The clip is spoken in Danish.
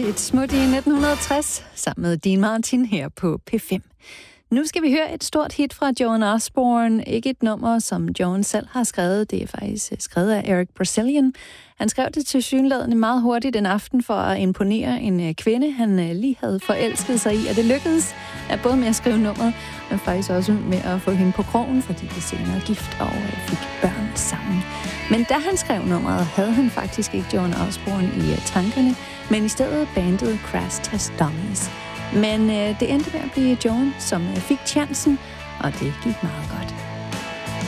Et smut i 1960 sammen med Dean Martin her på P5. Nu skal vi høre et stort hit fra Joan Osborne. Ikke et nummer, som Joan selv har skrevet. Det er faktisk skrevet af Eric Brazilian. Han skrev det tilsyneladende meget hurtigt en aften for at imponere en kvinde, han lige havde forelsket sig i. Og det lykkedes at både med at skrive nummeret, men faktisk også med at få hende på krogen, fordi de senere gift og fik børn sammen. Men da han skrev nummeret, havde han faktisk ikke Joan Osborne i tankerne, men i stedet bandet Crash Test Dummies. Men det endte med at blive Joan, som fik chancen, og det gik meget godt.